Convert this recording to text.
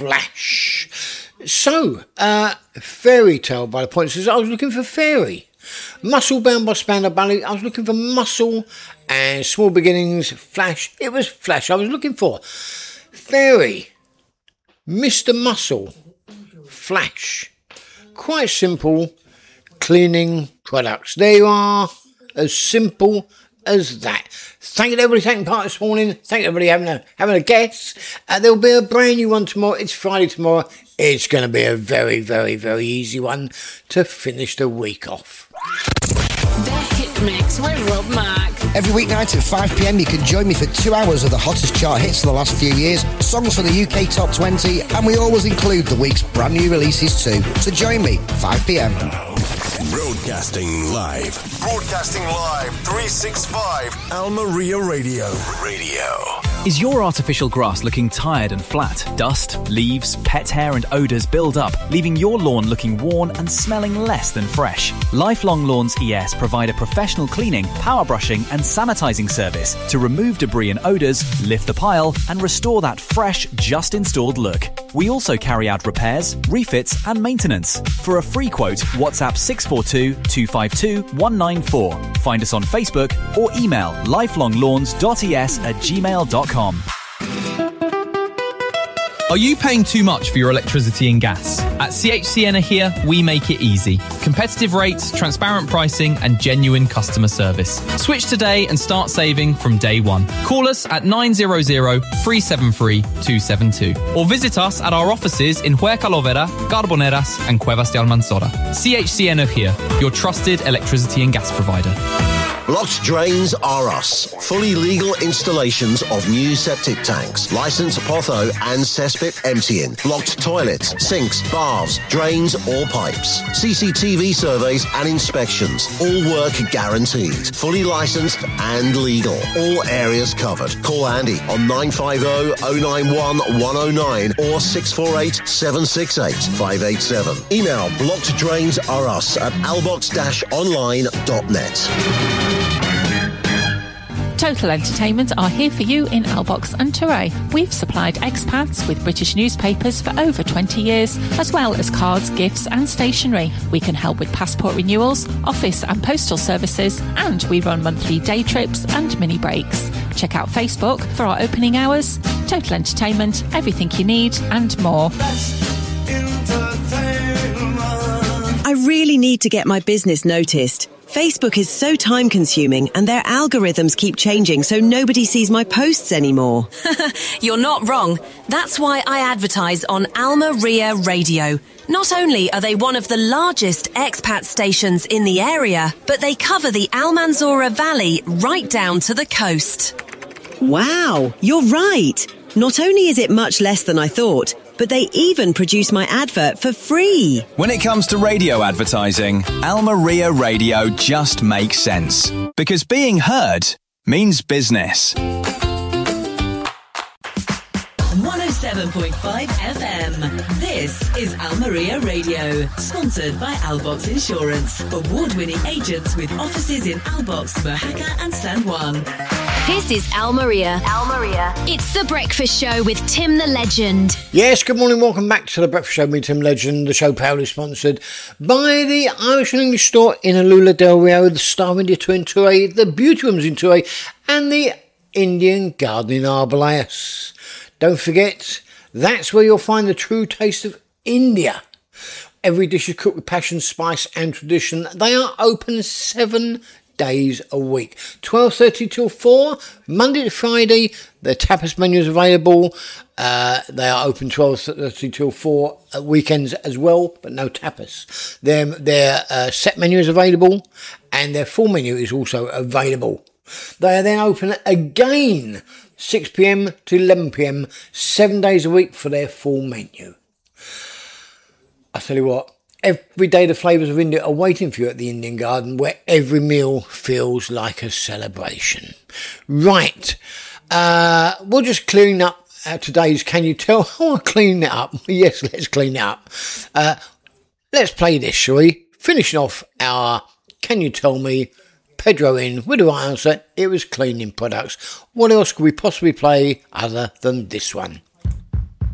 Splash. So, Fairy Tale by the Point says, I was looking for Fairy. Muscle Bound by Spandau Ballet, I was looking for Muscle. And Small Beginnings, Flash, it was Flash I was looking for. Fairy, Mr. Muscle, Flash. Quite simple cleaning products. There you are, as simple as that. Thank you to everybody taking part this morning. Thank you everybody having a guess. There'll be a brand new one tomorrow. It's Friday tomorrow. It's going to be a very, very, very easy one to finish the week off. The Hit Mix with Rob Mack. Every weeknight at 5pm you can join me for 2 hours of the hottest chart hits of the last few years, songs from the UK Top 20, and we always include the week's brand new releases too. So join me, 5pm. Broadcasting live, 365 Almeria Radio. Is your artificial grass looking tired and flat? Dust, leaves, pet hair and odours build up, leaving your lawn looking worn and smelling less than fresh. Lifelong Lawns ES provide a professional cleaning, power brushing and sanitising service to remove debris and odours, lift the pile and restore that fresh, just installed look. We also carry out repairs, refits and maintenance. For a free quote, WhatsApp 642 252 194. Find us on Facebook or email lifelonglawns.es@gmail.com. Are you paying too much for your electricity and gas? At CHC Energia, we make it easy. Competitive rates, transparent pricing, and genuine customer service. Switch today and start saving from day one. Call us at 900-373-272 or visit us at our offices in Huercalovera, Carboneras, and Cuevas de Almanzora. CHC Energia, your trusted electricity and gas provider. Blocked Drains are us. Fully legal installations of new septic tanks, licensed potho and cesspit emptying, blocked toilets, sinks, baths, drains or pipes, CCTV surveys and inspections. All work guaranteed. Fully licensed and legal. All areas covered. Call Andy on 950-091-109 or 648-768-587. Email blockeddrainsareus@albox-online.net. Total Entertainment are here for you in Albox and Touray. We've supplied expats with British newspapers for over 20 years, as well as cards, gifts and stationery. We can help with passport renewals, office and postal services, and we run monthly day trips and mini breaks. Check out Facebook for our opening hours. Total Entertainment, everything you need and more. I really need to get my business noticed. Facebook is so time-consuming and their algorithms keep changing so nobody sees my posts anymore. You're not wrong. That's why I advertise on Almeria Radio. Not only are they one of the largest expat stations in the area, but they cover the Almanzora Valley right down to the coast. Wow, you're right. Not only is it much less than I thought, but they even produce my advert for free. When it comes to radio advertising, Almeria Radio just makes sense. Because being heard means business. 107.5 FM. This is Almeria Radio, sponsored by Albox Insurance, award-winning agents with offices in Albox, Mojaca and San Juan. This is Almeria. It's The Breakfast Show with Tim the Legend. Yes, good morning, welcome back to The Breakfast Show with Tim Legend. The show proudly sponsored by the Irish and English store in Alula del Rio, the Star India Tour in Touray, the Beauty Rooms in Touray, and the Indian Garden in Arboleas. Don't forget, that's where you'll find the true taste of India. Every dish is cooked with passion, spice and tradition. They are open 7 days a week, 12:30 till 4, Monday to Friday. The tapas menu is available. They are open 12:30 till 4 at weekends as well, but no tapas. Their set menu is available and their full menu is also available. They are then open again 6 p.m. to 11 p.m, 7 days a week for their full menu. I tell you what, every day the flavours of India are waiting for you at the Indian Garden, where every meal feels like a celebration. Right, we're just cleaning up today's Can You Tell? I want to clean it up. Yes, let's clean it up. Let's play this, shall we? Finishing off our Can You Tell Me? Pedro in with the right answer. It was cleaning products. What else could we possibly play other than this one?